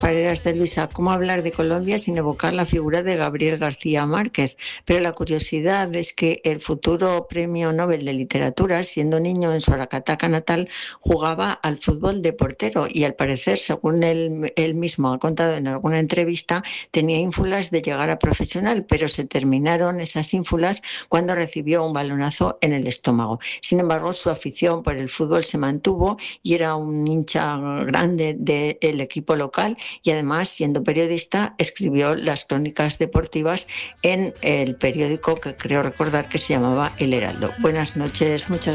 Pareras de Luisa, ¿cómo hablar de Colombia sin evocar la figura de Gabriel García Márquez? Pero la curiosidad es que el futuro premio Nobel de Literatura, siendo niño en su Aracataca natal, jugaba al fútbol de portero y al parecer, según él mismo ha contado en alguna entrevista, tenía ínfulas de llegar a profesional, pero se terminaron esas ínfulas cuando recibió un balonazo en el estómago. Sin embargo, su afición por el fútbol se mantuvo y era un hincha grande del equipo local. Y además, siendo periodista, escribió las crónicas deportivas en el periódico que creo recordar que se llamaba El Heraldo. Buenas noches, muchas